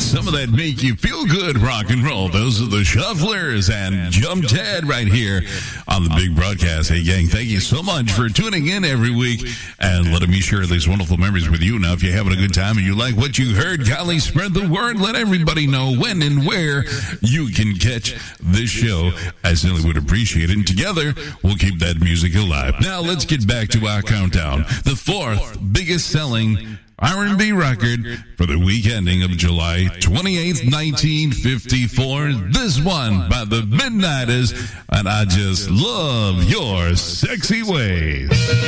some of that make you feel good rock and roll. Those are the Shufflers and Jump Ted right here on the big broadcast. Hey, gang, thank you so much for tuning in every week and letting me share these wonderful memories with you. Now, if you're having a good time and you like what you heard, golly, spread the word. Let everybody know when and where you can catch this show. I certainly would appreciate it. And together, we'll keep that music alive. Now, let's get back to our countdown. The fourth biggest selling R&B record for the week ending of July 28th, 1954. This one by the Midnighters, and I Just Love Your Sexy Ways.